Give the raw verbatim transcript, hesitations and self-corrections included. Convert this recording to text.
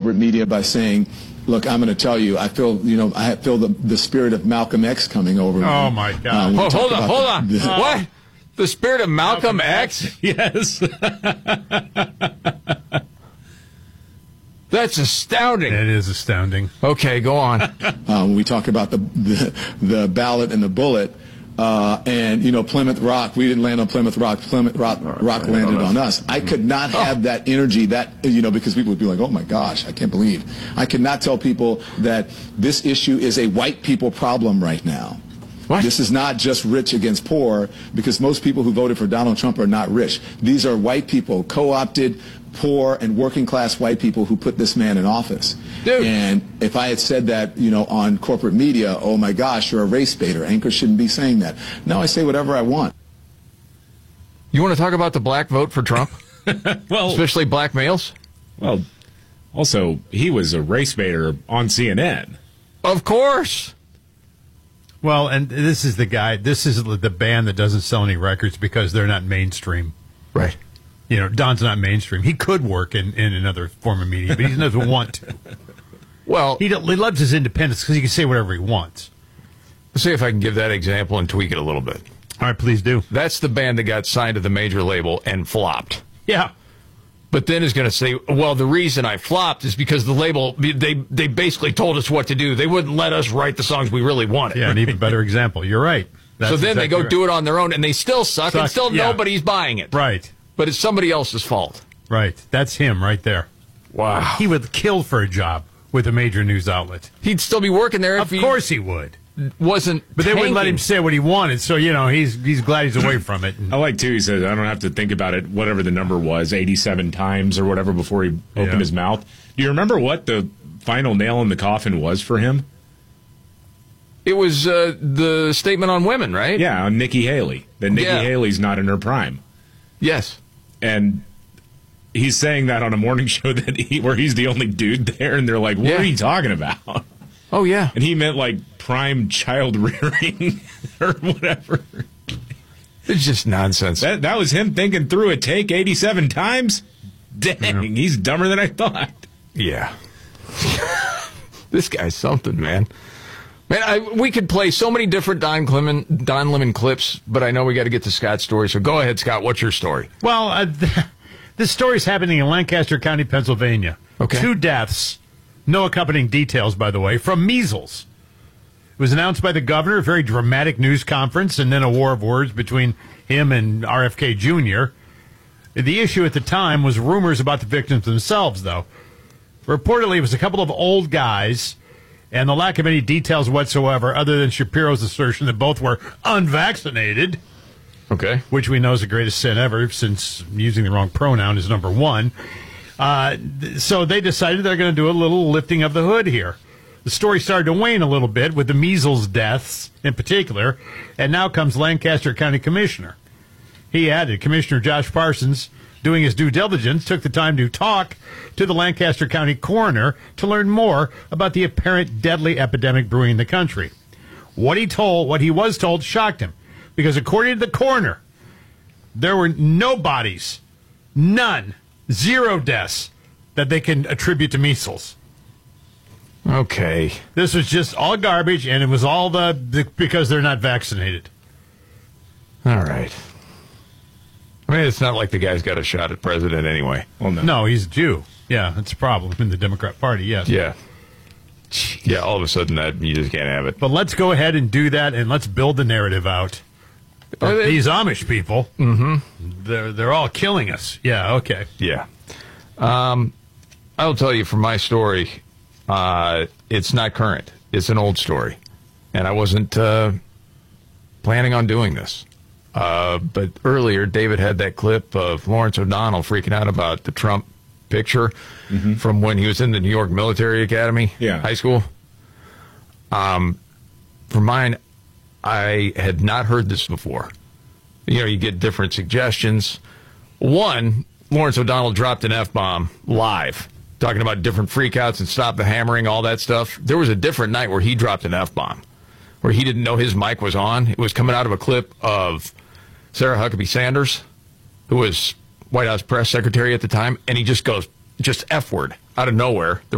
corporate media by saying, look, I'm going to tell you, I feel, you know, I feel the, the spirit of Malcolm X coming over me. Oh, my God. Uh, oh, hold on, hold on. The, the, what? The spirit of Malcolm, Malcolm X? X? Yes. That's astounding. It is astounding. Okay, go on. uh, when we talk about the, the, the ballot and the bullet, Uh, and, you know, Plymouth Rock, we didn't land on Plymouth Rock. Plymouth Rock, Rock landed on us. I could not have that energy, that, you know, because people would be like, oh, my gosh, I can't believe. I could not tell people that this issue is a white people problem right now. What? This is not just rich against poor, because most people who voted for Donald Trump are not rich. These are white people, co-opted, poor, and working-class white people who put this man in office. Dude. And if I had said that, you know, on corporate media, oh, my gosh, you're a race baiter. Anchors shouldn't be saying that. No, I say whatever I want. You want to talk about the black vote for Trump? Well, especially black males? Well, also, he was a race baiter on C N N. Of course. Well, and this is the guy, this is the band that doesn't sell any records because they're not mainstream. Right. You know, Don's not mainstream. He could work in, in another form of media, but he doesn't want to. Well, he, he loves his independence because he can say whatever he wants. Let's see if I can give that example and tweak it a little bit. All right, please do. That's the band that got signed to the major label and flopped. Yeah. But then is going to say, well, the reason I flopped is because the label, they they basically told us what to do. They wouldn't let us write the songs we really wanted. Yeah, an even better example. You're right. That's so then exactly they go right. do it on their own, and they still suck, Suck, and still yeah. nobody's buying it. Right. But it's somebody else's fault. Right. That's him right there. Wow. He would kill for a job with a major news outlet. He'd still be working there Of if course he would. he wasn't But they wouldn't let him tanking. say what he wanted, so, you know, he's he's glad he's away from it. I like, too, he says, I don't have to think about it, whatever the number was, eighty-seven times or whatever before he opened Yeah. his mouth. Do you remember what the final nail in the coffin was for him? It was uh, the statement on women, right? Yeah, on Nikki Haley. That Nikki Yeah. Haley's not in her prime. Yes. And he's saying that on a morning show that he, where he's the only dude there, and they're like, what Yeah. are you talking about? Oh, yeah. And he meant, like, prime child rearing or whatever. It's just nonsense. That that was him thinking through a take eighty-seven times? Dang, he's dumber than I thought. Yeah. This guy's something, man. Man, I, we could play so many different Don Lemon, Don Lemon clips, but I know we got to get to Scott's story. So go ahead, Scott. What's your story? Well, uh, th- this story's happening in Lancaster County, Pennsylvania. Okay. Two deaths, no accompanying details, by the way, from measles. It was announced by the governor, a very dramatic news conference, and then a war of words between him and R F K Junior The issue at the time was rumors about the victims themselves, though. Reportedly, it was a couple of old guys, and the lack of any details whatsoever, other than Shapiro's assertion that both were unvaccinated, Okay. which we know is the greatest sin ever, since using the wrong pronoun is number one. Uh, th- so they decided they're going to do a little lifting of the hood here. The story started to wane a little bit with the measles deaths in particular, and now comes Lancaster County Commissioner. He added, Commissioner Josh Parsons, doing his due diligence, took the time to talk to the Lancaster County coroner to learn more about the apparent deadly epidemic brewing in the country. What he told, what he was told, shocked him, because according to the coroner, there were no bodies, none, zero deaths that they can attribute to measles. Okay. This was just all garbage, and it was all the, the because they're not vaccinated. All right. I mean, it's not like the guy's got a shot at president anyway. Well, no. No, he's a Jew. Yeah, that's a problem in the Democrat Party, yes. Yeah. Yeah, all of a sudden that you just can't have it. But let's go ahead and do that, and let's build the narrative out. Are they- These Amish people, mm-hmm. they're, they're all killing us. Yeah, okay. Yeah. Um, I'll tell you from my story, uh, it's not current. It's an old story. And I wasn't uh, planning on doing this. Uh, but earlier, David had that clip of Lawrence O'Donnell freaking out about the Trump picture mm-hmm. from when he was in the New York Military Academy, yeah. high school. Um, for mine, I had not heard this before. You know, you get different suggestions. One, Lawrence O'Donnell dropped an F-bomb live, talking about different freakouts and stop the hammering, all that stuff. There was a different night where he dropped an F-bomb, where he didn't know his mic was on. It was coming out of a clip of Sarah Huckabee Sanders, who was White House press secretary at the time, and he just goes, just F-word out of nowhere. There